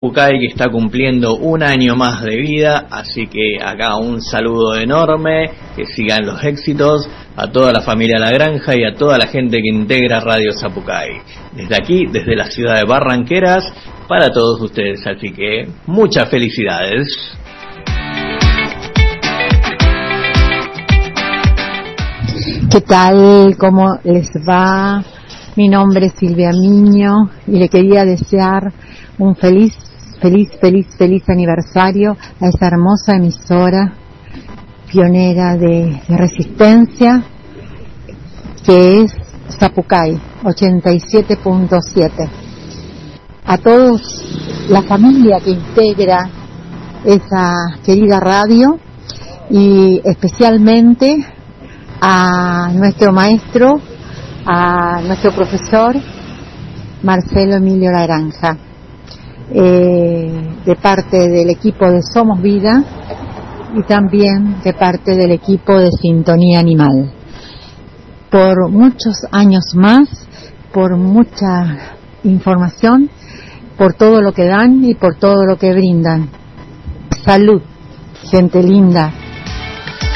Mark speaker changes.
Speaker 1: Zapucay, que está cumpliendo un año más de vida, así que acá un saludo enorme, que sigan los éxitos a toda la familia La Granja y a toda la gente que integra Radio Zapucay. Desde aquí, desde la ciudad de Barranqueras, para todos ustedes, así que muchas felicidades.
Speaker 2: ¿Qué tal? ¿Cómo les va? Mi nombre es Silvia Miño y le quería desear un feliz aniversario a esa hermosa emisora pionera de resistencia que es Zapucay 87.7. A todos la familia que integra esa querida radio y especialmente a nuestro maestro, a nuestro profesor Marcelo Emilio La Granja, de parte del equipo de Somos Vida y también de parte del equipo de Sintonía Animal. Por muchos años más, por mucha información, por todo lo que dan y por todo lo que brindan. Salud, gente linda.